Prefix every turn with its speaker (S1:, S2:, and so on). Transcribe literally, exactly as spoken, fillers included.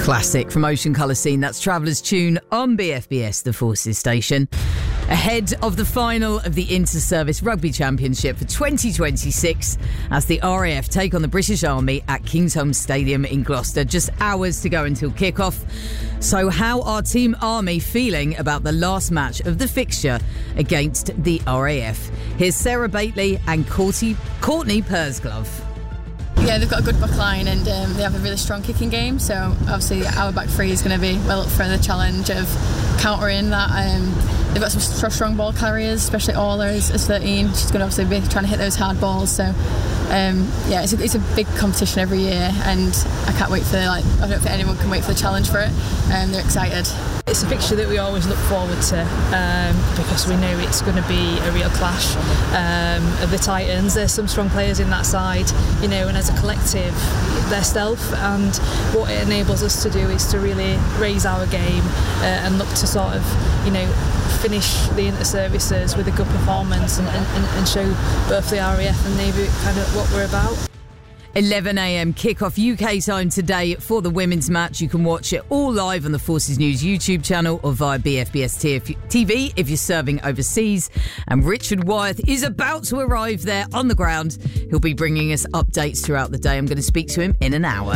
S1: Classic from Ocean Colour Scene. That's Traveller's Tune on B F B S, the Forces station. Ahead of the final of the Inter-Service Rugby Championship for twenty twenty-six as the R A F take on the British Army at Kingsholm Stadium in Gloucester. Just hours to go until kick-off. So how are Team Army feeling about the last match of the fixture against the R A F? Here's Sarah Bately and Courtney, Courtney Pursglove.
S2: Yeah, they've got a good back line and um, they have a really strong kicking game, so obviously our back three is going to be well up for the challenge of countering that. Um, they've got some strong ball carriers, especially Orla is, is thirteen. She's going to obviously be trying to hit those hard balls, so um, yeah, it's a, it's a big competition every year and I can't wait for, like, I don't think anyone can wait for the challenge for it, and um, they're excited.
S3: It's a fixture that we always look forward to um, because we know it's going to be a real clash um, of the Titans. There's some strong players in that side, you know, and as a collective, they're stealth, and what it enables us to do is to really raise our game uh, and look to sort of, you know, finish the inter-services with a good performance and, and, and show both the R A F and Navy kind of what we're about.
S1: eleven a.m. kick-off U K time today for the women's match. You can watch it all live on the Forces News YouTube channel or via B F B S T V if you're serving overseas. And Richard Wyeth is about to arrive there on the ground. He'll be bringing us updates throughout the day. I'm going to speak to him in an hour.